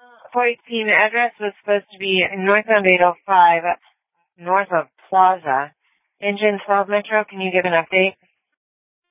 418, the address was supposed to be northbound 805, north of Plaza. Engine 12 Metro, can you give an update?